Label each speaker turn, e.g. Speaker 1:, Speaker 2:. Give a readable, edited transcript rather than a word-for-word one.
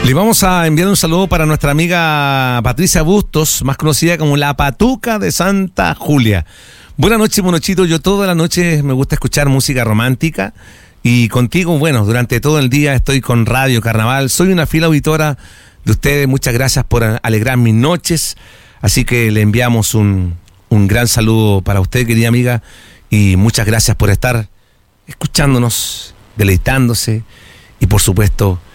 Speaker 1: Le vamos a enviar un saludo para nuestra amiga Patricia Bustos, más conocida como la Patuca de Santa Julia. Buenas noches, Monochito. Yo toda la noche me gusta escuchar música romántica y contigo, bueno, durante todo el día estoy con Radio Carnaval. Soy una fiel auditora de ustedes. Muchas gracias por alegrar mis noches. Así que le enviamos un gran saludo para usted, querida amiga, y muchas gracias por estar escuchándonos, deleitándose y, por supuesto,